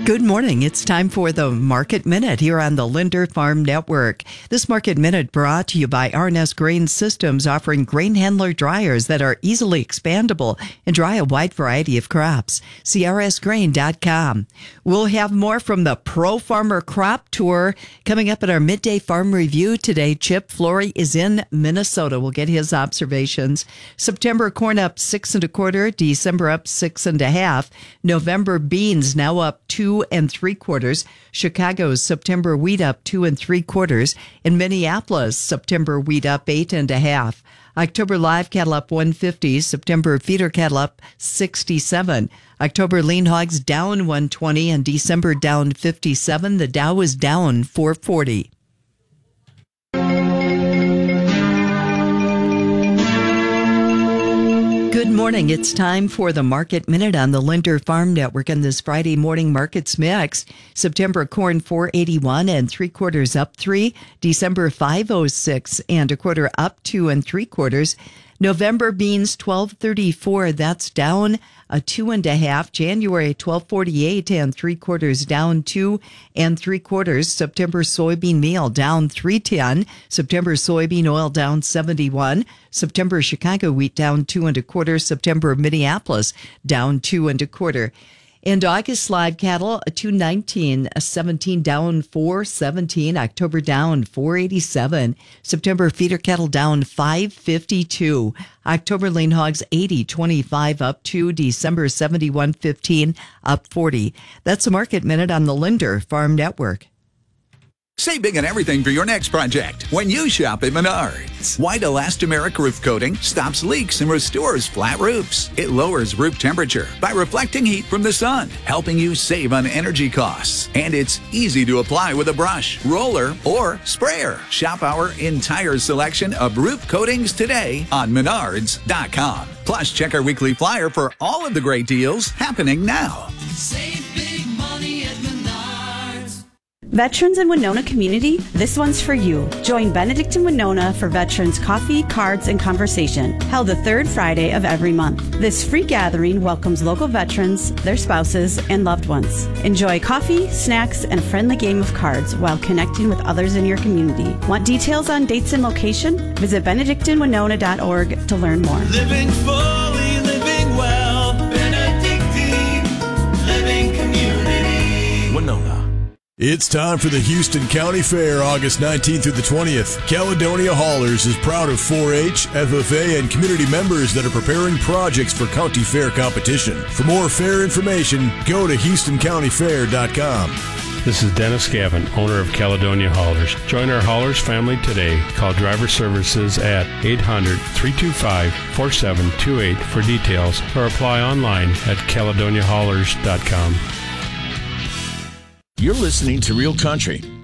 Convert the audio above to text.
Good morning. It's time for the Market Minute here on the Linder Farm Network. This Market Minute brought to you by R&S Grain Systems, offering grain handler dryers that are easily expandable and dry a wide variety of crops. See rsgrain.com. We'll have more from the Pro Farmer Crop Tour coming up at our midday farm review today. Chip Flory is in Minnesota. We'll get his observations. September corn up 6 1/4, December up 6 1/2. November beans now up 2 3/4. Chicago's September wheat up 2 3/4. In Minneapolis, September wheat up 8 1/2. October live cattle up 150. September feeder cattle up 67. October lean hogs down 120 and December down 57. The Dow is down 440. Good morning. It's time for the Market Minute on the Linder Farm Network and this Friday morning markets mix. September corn 481 3/4 up 3. December 506 1/4 up 2 3/4. November beans 1234. That's down 2 1/2. January 1248 3/4 down 2 3/4. September soybean meal down 310. September soybean oil down 71. September Chicago wheat down 2 1/4. September Minneapolis down 2 1/4. And August live cattle, 219, 17 down 417. October down 487. September feeder cattle down 552. October lean hogs 80, 25 up 2. December 71, 15 up 40. That's a Market Minute on the Linder Farm Network. Save big on everything for your next project when you shop at Menards. White elastomeric roof coating stops leaks and restores flat roofs. It lowers roof temperature by reflecting heat from the sun, helping you save on energy costs. And it's easy to apply with a brush, roller, or sprayer. Shop our entire selection of roof coatings today on Menards.com. Plus, check our weekly flyer for all of the great deals happening now. Save big money at Menards. Veterans in Winona community, this one's for you. Join Benedict in Winona for Veterans Coffee, Cards, and Conversation, held the third Friday of every month. This free gathering welcomes local veterans, their spouses, and loved ones. Enjoy coffee, snacks, and a friendly game of cards while connecting with others in your community. Want details on dates and location? Visit benedictinwinona.org to learn more. Living fully, living well. Benedictine Living Community. Winona. It's time for the Houston County Fair, August 19th through the 20th. Caledonia Haulers is proud of 4-H, FFA, and community members that are preparing projects for county fair competition. For more fair information, go to HoustonCountyFair.com. This is Dennis Gavin, owner of Caledonia Haulers. Join our Haulers family today. Call Driver Services at 800-325-4728 for details or apply online at CaledoniaHaulers.com. You're listening to Real Country